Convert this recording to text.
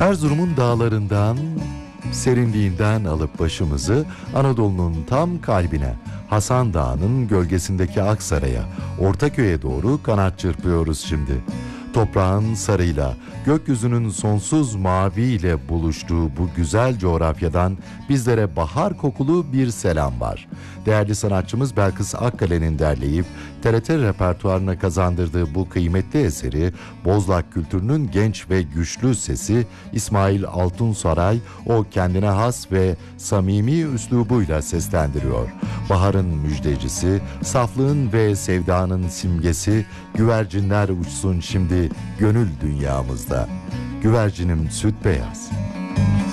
Erzurum'un dağlarından, serinliğinden alıp başımızı Anadolu'nun tam kalbine, Hasan Dağı'nın gölgesindeki Aksaray'a, Ortaköy'e doğru kanat çırpıyoruz şimdi. Toprağın sarıyla, gökyüzünün sonsuz maviyle buluştuğu bu güzel coğrafyadan bizlere bahar kokulu bir selam var. Değerli sanatçımız Belkıs Akkale'nin derleyip TRT repertuarına kazandırdığı bu kıymetli eseri Bozlak kültürünün genç ve güçlü sesi İsmail Altunsaray o kendine has ve samimi üslubuyla seslendiriyor. Baharın müjdecisi, saflığın ve sevdanın simgesi, güvercinler uçsun şimdi gönül dünyamızda. Güvercinim süt beyaz.